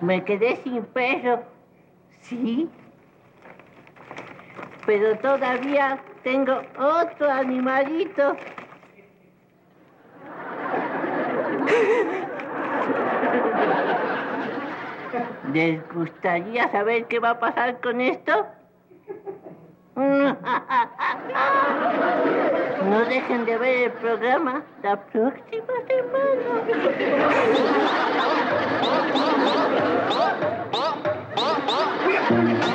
Me quedé sin perro, sí. Pero todavía tengo otro animalito. ¿Les gustaría saber qué va a pasar con esto? No dejen de ver el programa la próxima semana.